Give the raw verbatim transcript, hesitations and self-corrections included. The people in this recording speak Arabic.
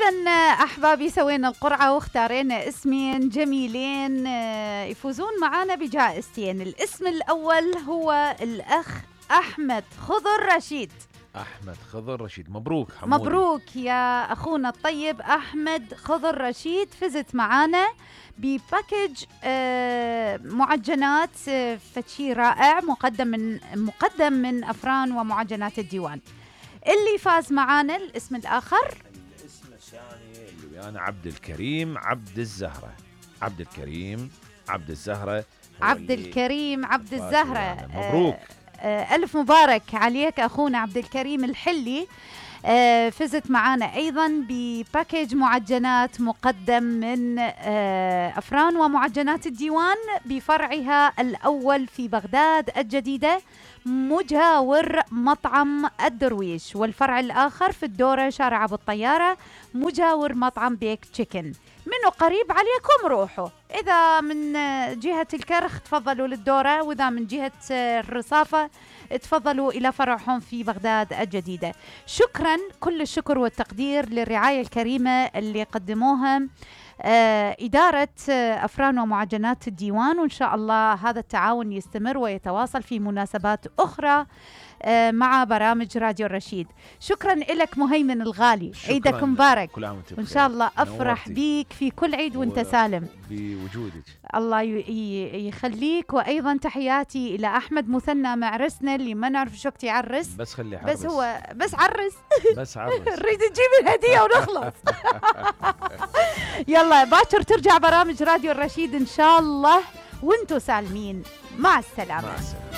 إذن أحبابي سوينا القرعة واختارينا اسمين جميلين يفوزون معانا بجائزتين. الاسم الأول هو الأخ أحمد خضر رشيد. أحمد خضر رشيد، مبروك حمودي. مبروك يا أخونا الطيب أحمد خضر رشيد، فزت معانا بباكج معجنات فتشي رائع مقدم من مقدم من أفران ومعجنات الديوان. اللي فاز معانا الاسم الآخر، الاسم الثاني اللي ويانا عبد الكريم عبد الزهرة. عبد الكريم عبد الزهرة عبد الكريم عبد الزهرة، مبروك. آه ألف مبارك عليك أخونا عبد الكريم الحلي. آه فزت معانا أيضا بباكيج معجنات مقدم من آه أفران ومعجنات الديوان بفرعها الأول في بغداد الجديدة مجاور مطعم الدرويش، والفرع الآخر في الدورة شارع أبو الطيارة مجاور مطعم بيك تشيكن. منه قريب عليكم روحوا. إذا من جهة الكرخ تفضلوا للدورة، وإذا من جهة الرصافة تفضلوا إلى فرعهم في بغداد الجديدة. شكرا، كل الشكر والتقدير للرعاية الكريمة اللي قدموها آه إدارة آه أفران ومعجنات الديوان، وإن شاء الله هذا التعاون يستمر ويتواصل في مناسبات أخرى آه مع برامج راديو الرشيد. شكرا لك مهيمن الغالي، عيدك مبارك، وإن شاء الله أفرح بيك في كل عيد وانت سالم بوجودك. الله يخليك. وأيضا تحياتي إلى أحمد مثنى معرسنا اللي ما نعرف شو وقت يعرس، بس خلي عرس، بس هو بس عرس بس عرس نريد نجيب الهدية ونخلص. يلا باكر ترجع برامج راديو الرشيد إن شاء الله وانتو سالمين. مع السلامة. مع السلامة.